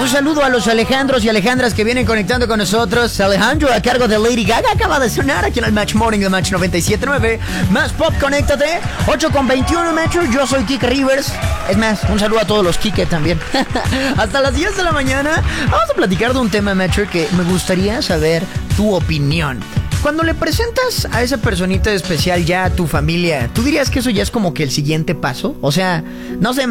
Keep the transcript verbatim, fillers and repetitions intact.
Un saludo a los Alejandros y Alejandras que vienen conectando con nosotros. Alejandro a cargo de Lady Gaga acaba de sonar aquí en el Match Morning de Match noventa y siete punto nueve. Más Pop, conéctate. ocho con veintiuno metros. Yo soy Kike Rivers. Es más, un saludo a todos los Kike también. Hasta las diez de la mañana vamos a platicar de un tema, Metro, que me gustaría saber tu opinión. Cuando le presentas a esa personita especial ya a tu familia, ¿tú dirías que eso ya es como que el siguiente paso? O sea, no sé,